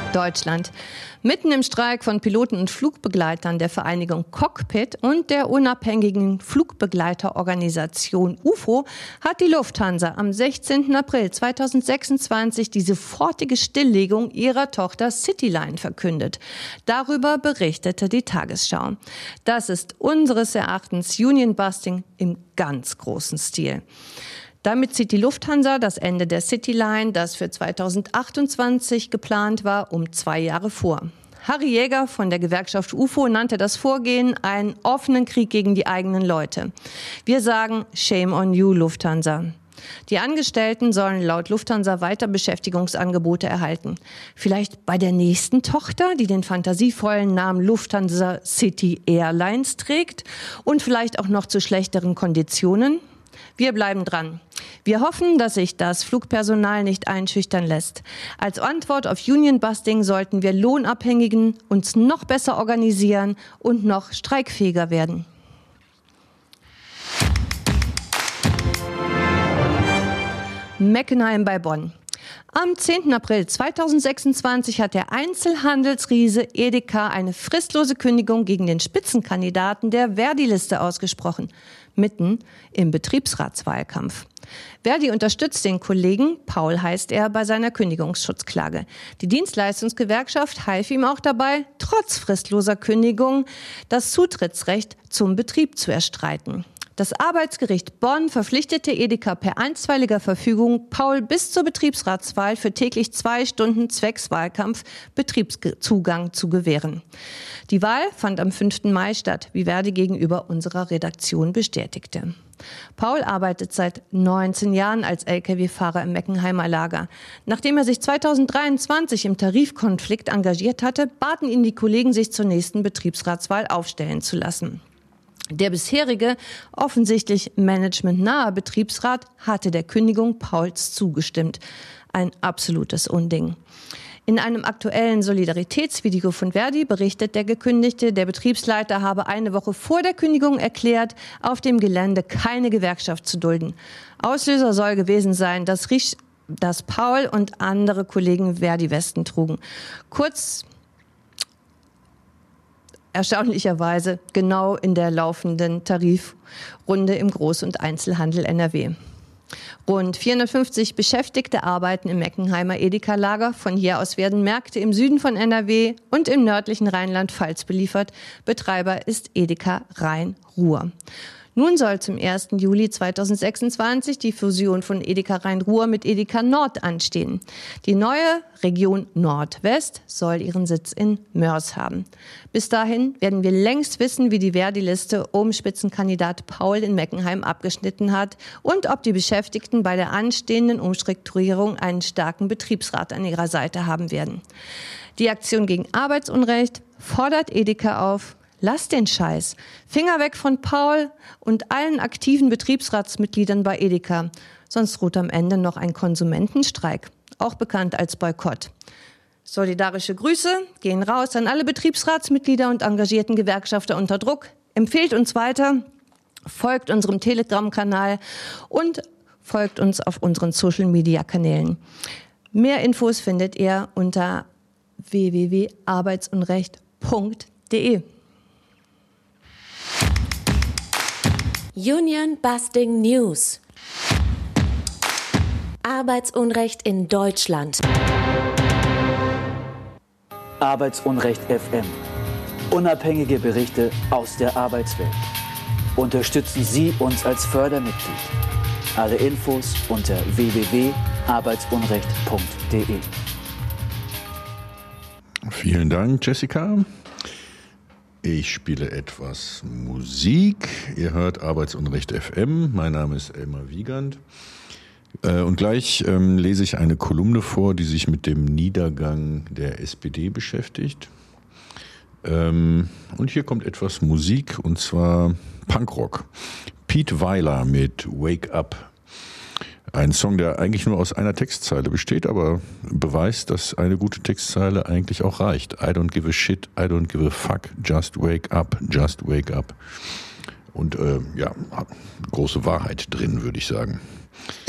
Deutschland. Mitten im Streik von Piloten und Flugbegleitern der Vereinigung Cockpit und der unabhängigen Flugbegleiterorganisation UFO hat die Lufthansa am 16. April 2026 die sofortige Stilllegung ihrer Tochter Cityline verkündet. Darüber berichtete die Tagesschau. Das ist unseres Erachtens Union-Busting im ganz großen Stil. Damit zieht die Lufthansa das Ende der Cityline, das für 2028 geplant war, um 2 Jahre vor. Harry Jäger von der Gewerkschaft UFO nannte das Vorgehen einen offenen Krieg gegen die eigenen Leute. Wir sagen, shame on you, Lufthansa. Die Angestellten sollen laut Lufthansa weiter Beschäftigungsangebote erhalten. Vielleicht bei der nächsten Tochter, die den fantasievollen Namen Lufthansa City Airlines trägt und vielleicht auch noch zu schlechteren Konditionen? Wir bleiben dran. Wir hoffen, dass sich das Flugpersonal nicht einschüchtern lässt. Als Antwort auf Union-Busting sollten wir Lohnabhängigen uns noch besser organisieren und noch streikfähiger werden. Meckenheim bei Bonn. Am 10. April 2026 hat der Einzelhandelsriese Edeka eine fristlose Kündigung gegen den Spitzenkandidaten der Verdi-Liste ausgesprochen, mitten im Betriebsratswahlkampf. Verdi unterstützt den Kollegen, Paul heißt er, bei seiner Kündigungsschutzklage. Die Dienstleistungsgewerkschaft half ihm auch dabei, trotz fristloser Kündigung das Zutrittsrecht zum Betrieb zu erstreiten. Das Arbeitsgericht Bonn verpflichtete Edeka per einstweiliger Verfügung Paul bis zur Betriebsratswahl für täglich 2 Stunden zwecks Wahlkampf Betriebszugang zu gewähren. Die Wahl fand am 5. Mai statt, wie Verdi gegenüber unserer Redaktion bestätigte. Paul arbeitet seit 19 Jahren als Lkw-Fahrer im Meckenheimer Lager. Nachdem er sich 2023 im Tarifkonflikt engagiert hatte, baten ihn die Kollegen, sich zur nächsten Betriebsratswahl aufstellen zu lassen. Der bisherige, offensichtlich managementnahe Betriebsrat hatte der Kündigung Pauls zugestimmt. Ein absolutes Unding. In einem aktuellen Solidaritätsvideo von Verdi berichtet der Gekündigte, der Betriebsleiter habe eine Woche vor der Kündigung erklärt, auf dem Gelände keine Gewerkschaft zu dulden. Auslöser soll gewesen sein, dass Paul und andere Kollegen Verdi-Westen trugen. Kurz erstaunlicherweise genau in der laufenden Tarifrunde im Groß- und Einzelhandel NRW. Rund 450 Beschäftigte arbeiten im Meckenheimer Edeka-Lager. Von hier aus werden Märkte im Süden von NRW und im nördlichen Rheinland-Pfalz beliefert. Betreiber ist Edeka Rhein-Ruhr. Nun soll zum 1. Juli 2026 die Fusion von Edeka Rhein-Ruhr mit Edeka Nord anstehen. Die neue Region Nordwest soll ihren Sitz in Mörs haben. Bis dahin werden wir längst wissen, wie die Verdi-Liste um Spitzenkandidat Paul in Meckenheim abgeschnitten hat und ob die Beschäftigten bei der anstehenden Umstrukturierung einen starken Betriebsrat an ihrer Seite haben werden. Die Aktion gegen Arbeitsunrecht fordert Edeka auf: Lass den Scheiß. Finger weg von Paul und allen aktiven Betriebsratsmitgliedern bei Edeka. Sonst droht am Ende noch ein Konsumentenstreik, auch bekannt als Boykott. Solidarische Grüße gehen raus an alle Betriebsratsmitglieder und engagierten Gewerkschafter unter Druck. Empfehlt uns weiter, folgt unserem Telegram-Kanal und folgt uns auf unseren Social-Media-Kanälen. Mehr Infos findet ihr unter www.arbeitsunrecht.de. Union Busting News. Arbeitsunrecht in Deutschland. Arbeitsunrecht FM. Unabhängige Berichte aus der Arbeitswelt. Unterstützen Sie uns als Fördermitglied. Alle Infos unter www.arbeitsunrecht.de. Vielen Dank, Jessica. Ich spiele etwas Musik. Ihr hört Arbeitsunrecht FM. Mein Name ist Elmar Wiegand. Und gleich lese ich eine Kolumne vor, die sich mit dem Niedergang der SPD beschäftigt. Und hier kommt etwas Musik, und zwar Punkrock. Pete Weiler mit Wake Up. Ein Song, der eigentlich nur aus einer Textzeile besteht, aber beweist, dass eine gute Textzeile eigentlich auch reicht. I don't give a shit, I don't give a fuck, just wake up, just wake up. Und ja, große Wahrheit drin, würde ich sagen.